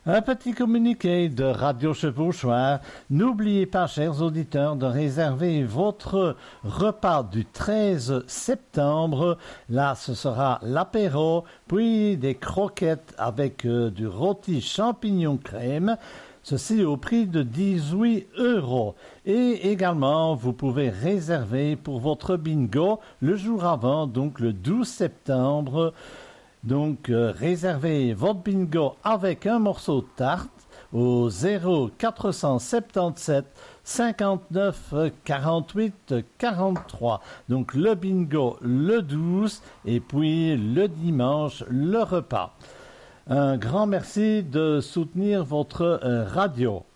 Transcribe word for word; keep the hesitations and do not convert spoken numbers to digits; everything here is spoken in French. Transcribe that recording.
Un petit communiqué de Radio Chevauchoir. N'oubliez pas, chers auditeurs, de réserver votre repas du treize septembre. Là, ce sera l'apéro, puis des croquettes avec euh, du rôti champignon crème. Ceci au prix de dix-huit euros. Et également, vous pouvez réserver pour votre bingo le jour avant, donc le douze septembre. Donc, euh, réservez votre bingo avec un morceau de tarte au zéro quatre cent soixante-dix-sept cinquante-neuf quarante-huit quarante-trois. Donc, le bingo le douze et puis le dimanche, le repas. Un grand merci de soutenir votre euh, radio.